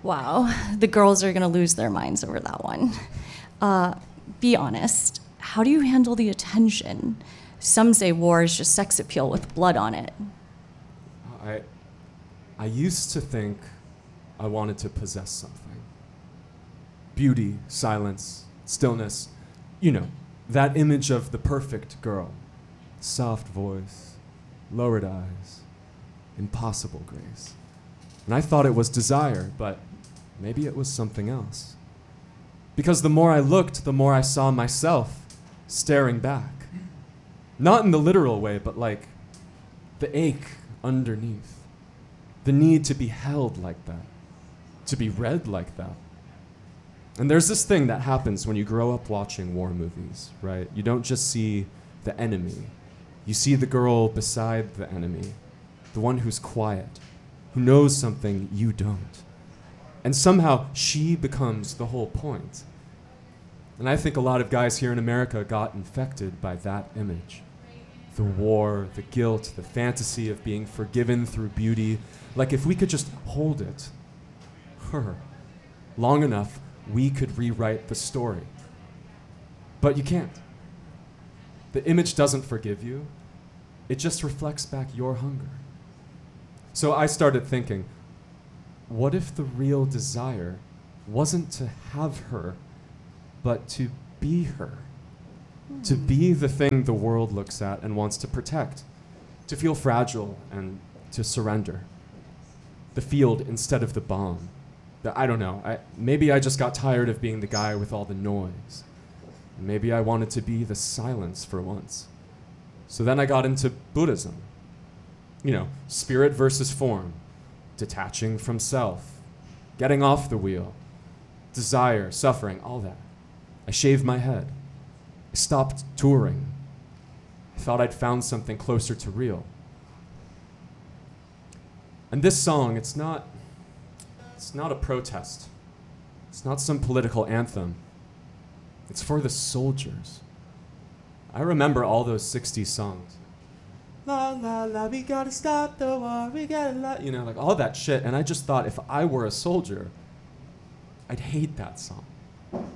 Wow, the girls are going to lose their minds over that one. Be honest, how do you handle the attention? Some say war is just sex appeal with blood on it. I used to think I wanted to possess something. Beauty, silence, stillness. You know, that image of the perfect girl. Soft voice, lowered eyes, impossible grace. And I thought it was desire, but maybe it was something else. Because the more I looked, the more I saw myself staring back. Not in the literal way, but like the ache underneath. The need to be held like that. To be read like that. And there's this thing that happens when you grow up watching war movies, right? You don't just see the enemy. You see the girl beside the enemy. The one who's quiet. Who knows something you don't. And somehow she becomes the whole point. And I think a lot of guys here in America got infected by that image. The war, the guilt, the fantasy of being forgiven through beauty. Like if we could just hold it, her, long enough, we could rewrite the story. But you can't. The image doesn't forgive you. It just reflects back your hunger. So I started thinking, what if the real desire wasn't to have her, but to be her? To be the thing the world looks at and wants to protect. To feel fragile and to surrender. The field instead of the bomb. I don't know. Maybe I just got tired of being the guy with all the noise. Maybe I wanted to be the silence for once. So then I got into Buddhism. You know, spirit versus form. Detaching from self. Getting off the wheel. Desire, suffering, all that. I shaved my head. I stopped touring. I thought I'd found something closer to real. And this song, it's not a protest. It's not some political anthem. It's for the soldiers. I remember all those 60s songs. La la la, we gotta stop the war, we gotta la, you know, like all that shit. And I just thought if I were a soldier, I'd hate that song.